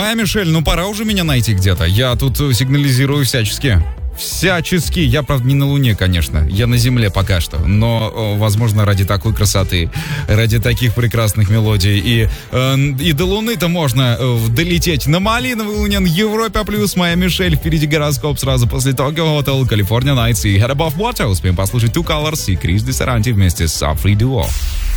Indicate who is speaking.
Speaker 1: Моя Мишель, ну пора уже меня найти где-то. Я тут сигнализирую всячески. Всячески. Я, правда, не на Луне, конечно. Я на Земле пока что. Но, возможно, ради такой красоты, ради таких прекрасных мелодий. И до Луны-то можно долететь на малиновой Луне на Европе+. Моя Мишель. Впереди гороскоп сразу после Tokyo Hotel, California Nights и Head Above Water. Успеем послушать Two Colors и Крис де Саранти вместе с Сафри Дуо.